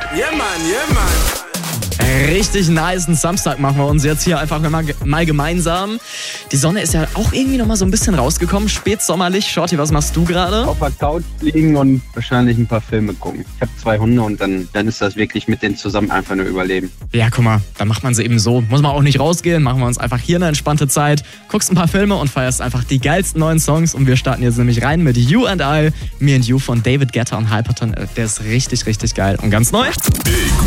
Yeah, man. Richtig nice. Samstag machen wir uns jetzt hier einfach mal gemeinsam. Die Sonne ist ja auch irgendwie noch mal so ein bisschen rausgekommen. Spätsommerlich. Shorty, was machst du gerade? Auf der Couch liegen und wahrscheinlich ein paar Filme gucken. Ich habe 2 Hunde und dann ist das wirklich mit denen zusammen einfach nur Überleben. Ja, guck mal, dann macht man sie eben so. Muss man auch nicht rausgehen. Machen wir uns einfach hier eine entspannte Zeit. Guckst ein paar Filme und feierst einfach die geilsten neuen Songs. Und wir starten jetzt nämlich rein mit You and I, Me and You von David Guetta und Hyperton. Der ist richtig, richtig geil und ganz neu. Big